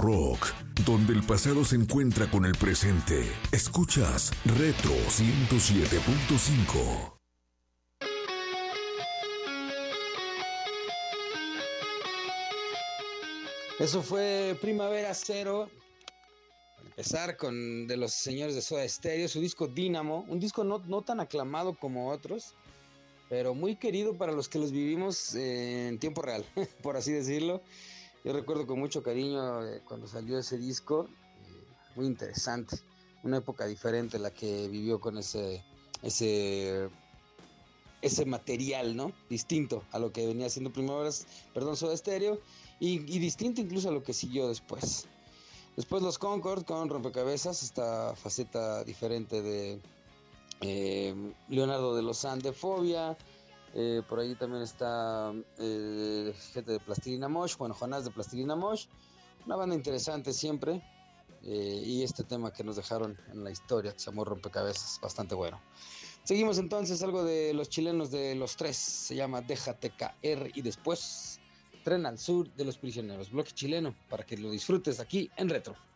Rock, donde el pasado se encuentra con el presente. Escuchas Retro 107.5. Eso fue Primavera Cero. Para empezar con de los señores de Soda Stereo, su disco Dínamo, un disco no tan aclamado como otros, pero muy querido para los que los vivimos en tiempo real, por así decirlo. Yo recuerdo con mucho cariño cuando salió ese disco, muy interesante, una época diferente la que vivió con ese material, ¿no? Distinto a lo que venía haciendo Soda Stereo y distinto incluso a lo que siguió después. Después los Concord con Rompecabezas, esta faceta diferente de Leonardo de Lozán de Fobia. Por ahí también está gente de Plastilina Mosh, bueno, Jonás de Plastilina Mosh, una banda interesante siempre, y este tema que nos dejaron en la historia que se llamó Rompecabezas, bastante bueno. Seguimos entonces algo de los chilenos de Los Tres, se llama Déjate Caer, y después Tren al Sur de Los Prisioneros, bloque chileno, para que lo disfrutes aquí en Retro.